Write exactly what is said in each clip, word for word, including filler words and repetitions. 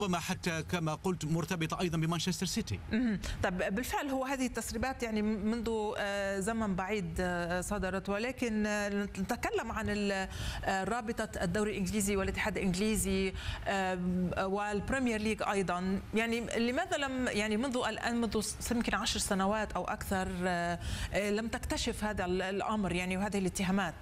وما حتى كما قلت مرتبطة أيضا بمانشستر سيتي. طب بالفعل هو هذه التسريبات يعني منذ زمن بعيد صدرت، ولكن نتكلم عن رابطة الدوري الإنجليزي والاتحاد الإنجليزي والبريمير ليج أيضا، يعني لماذا لم يعني منذ الآن منذ يمكن عشر سنوات أو أكثر لم تكتشف هذا الأمر يعني وهذه الاتهامات؟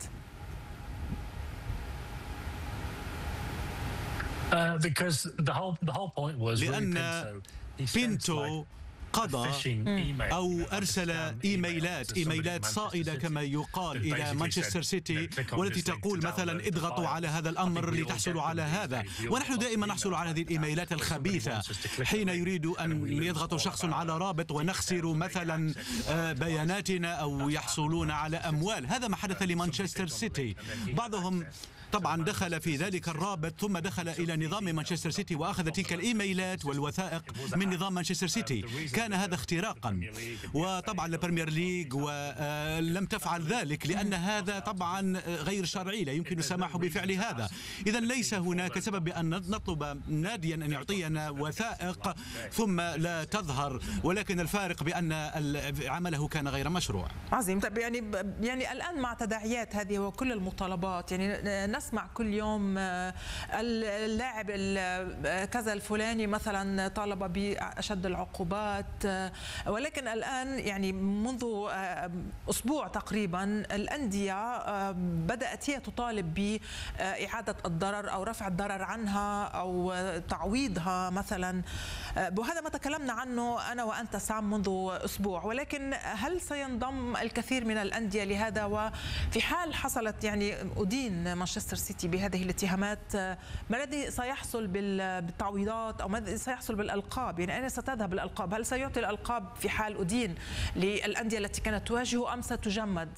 لأن بينتو قضى أو أرسل إيميلات إيميلات صائدة كما يقال إلى مانشستر سيتي، والتي تقول مثلا اضغطوا على هذا الأمر لتحصلوا على هذا. ونحن دائما نحصل على هذه الإيميلات الخبيثة حين يريد أن يضغط شخص على رابط ونخسر مثلا بياناتنا أو يحصلون على أموال. هذا ما حدث لمانشستر سيتي. بعضهم طبعا دخل في ذلك الرابط ثم دخل إلى نظام مانشستر سيتي وأخذ تلك الإيميلات والوثائق من نظام مانشستر سيتي. كان هذا اختراقا، وطبعا البريمير ليج ولم تفعل ذلك لأن هذا طبعا غير شرعي، لا يمكن السماح بفعل هذا. إذا ليس هناك سبب بأن نطلب ناديا أن يعطينا وثائق ثم لا تظهر، ولكن الفارق بأن عمله كان غير مشروع. عظيم. طيب يعني يعني الآن مع تداعيات هذه وكل المطالبات، يعني نسمع كل يوم اللاعب كذا الفلاني مثلا طالب بأشد العقوبات، ولكن الآن يعني منذ أسبوع تقريبا الأندية بدأت هي تطالب بإعادة الضرر أو رفع الضرر عنها أو تعويضها مثلا، وهذا ما تكلمنا عنه أنا وأنت سام منذ أسبوع. ولكن هل سينضم الكثير من الأندية لهذا؟ وفي حال حصلت يعني أدين مانشستر سيتي بهذه الاتهامات، ما الذي سيحصل بالتعويضات أو ماذا سيحصل بالألقاب؟ يعني أين ستذهب الألقاب؟ هل سيعطي الألقاب في حال أدين للأندية التي كانت تواجهه أم ستجمد؟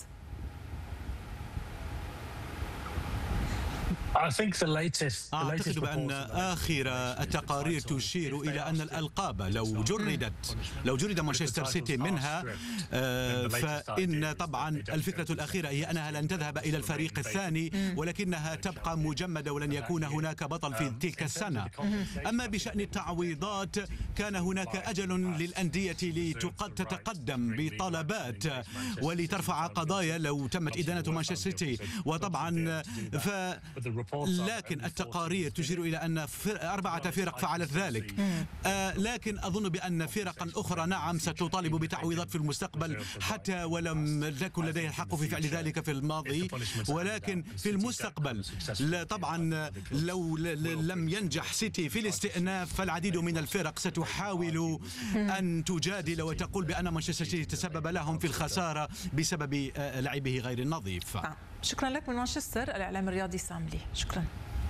أعتقد بأن آخر التقارير تشير إلى أن الألقاب لو جردت لو جرد مانشستر سيتي منها فإن طبعا الفكرة الأخيرة هي أنها لن تذهب إلى الفريق الثاني، ولكنها تبقى مجمدة ولن يكون هناك بطل في تلك السنة. أما بشأن التعويضات كان هناك أجل للأندية لتتقدم بطلبات ولترفع قضايا لو تمت إدانة مانشستر سيتي، وطبعا ف لكن التقارير تشير إلى أن أربعة فرق فعلت ذلك. آه لكن أظن بأن فرقا أخرى نعم ستطالب بتعويضات في المستقبل حتى ولم تكن لديها الحق في فعل ذلك في الماضي، ولكن في المستقبل طبعا لو لم ينجح سيتي في الاستئناف فالعديد من الفرق ستحاول أن تجادل وتقول بأن مانشستر سيتي تسبب لهم في الخسارة بسبب لعبه غير النظيف. شكرا لك من مانشستر الإعلام الرياضي ساملي. شكرا.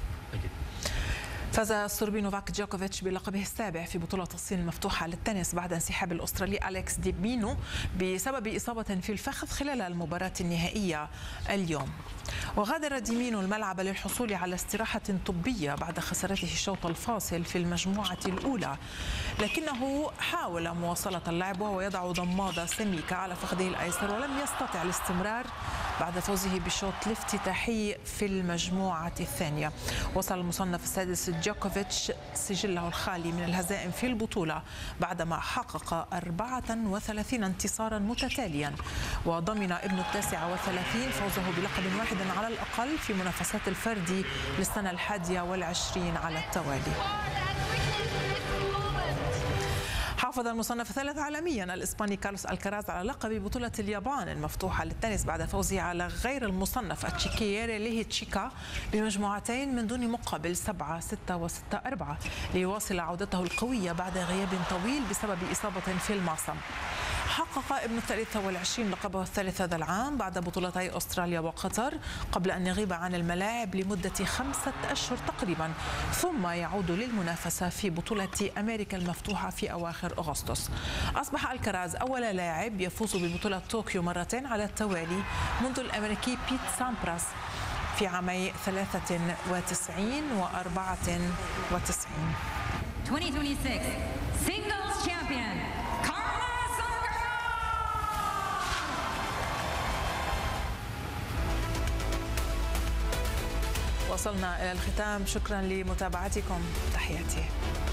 فاز الصربي نوفاك جوكوفيتش بلقبه السابع في بطولة الصين المفتوحة للتنس بعد انسحاب الأسترالي أليكس دي مينو بسبب إصابة في الفخذ خلال المباراة النهائية اليوم. وغادر ديمينو الملعب للحصول على استراحة طبية بعد خسارته الشوط الفاصل في المجموعة الأولى، لكنه حاول مواصلة اللعب وهو يضع ضمادة سميكة على فخذه الأيسر ولم يستطع الاستمرار بعد فوزه بالشوط الافتتاحي في المجموعة الثانية. وصل المصنف السادس جوكوفيتش سجله الخالي من الهزائم في البطولة بعدما حقق أربعة وثلاثين انتصارا متتاليا، وضمن ابن التاسع والثلاثين فوزه بلقب واحد على الأقل في منافسات الفردي للسنة الحادية والعشرين على التوالي. حافظ المصنف الثالث عالميا الإسباني كارلوس الكراز على لقب بطولة اليابان المفتوحة للتنس بعد فوزه على غير المصنف التشيكي ليه تشيكا بمجموعتين من دون مقابل سبعة ستة وستة أربعة ليواصل عودته القوية بعد غياب طويل بسبب إصابة في المعصم. حقق ابن الثالثة والعشرين لقبه الثالث هذا العام بعد بطولتي أستراليا وقطر قبل أن يغيب عن الملاعب لمدة خمسة أشهر تقريبا، ثم يعود للمنافسة في بطولة أمريكا المفتوحة في أواخر أغسطس. أصبح الكراز أول لاعب يفوز ببطولة طوكيو مرتين على التوالي منذ الأمريكي بيت سامبراس في عامي ثلاثة وتسعين وأربعة وتسعين. ألفين وستة وعشرين Singles Champion وصلنا إلى الختام. شكرا لمتابعتكم. تحياتي.